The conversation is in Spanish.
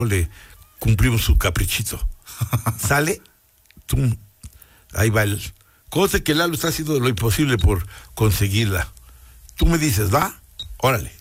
le cumplimos su caprichito. Sale, tum, ahí va el... Cosa que Lalo está haciendo lo imposible por conseguirla. Tú me dices, ¿va? Órale.